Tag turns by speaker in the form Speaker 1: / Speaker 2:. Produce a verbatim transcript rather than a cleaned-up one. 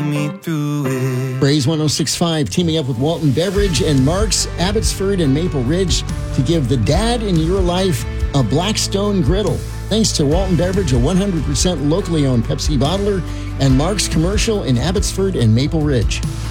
Speaker 1: me through it.
Speaker 2: Praise one oh six point five teaming up with Walton Beverage and Mark's, Abbotsford and Maple Ridge to give the dad in your life a Blackstone griddle. Thanks to Walton Beverage, a one hundred percent locally owned Pepsi bottler, and Mark's Commercial in Abbotsford and Maple Ridge.